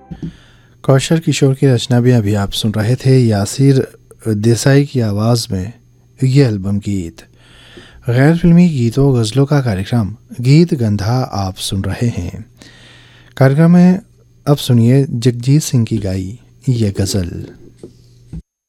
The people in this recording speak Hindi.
कौशल किशोर की रचना भी अभी आप सुन रहे थे। यासिर देसाई की आवाज़ में ये एल्बम गीत। गैर फिल्मी गीतों गज़लों का कार्यक्रम गीत गंधा आप सुन रहे हैं। कार्यक्रम में अब सुनिए जगजीत सिंह की गाई ये गज़ल।